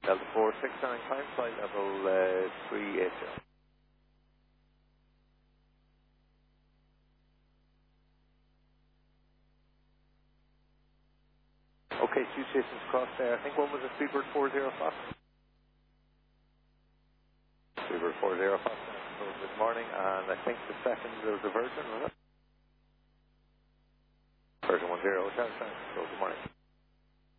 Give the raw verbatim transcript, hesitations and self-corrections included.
Delta four six nine, climb flight level uh, three eight zero. Okay, two stations across there. I think one was a Speedbird four zero Fox. Speedbird four zero Fox. So good morning, and I think the second was a Virgin, was it? Virgin one zero, so good morning.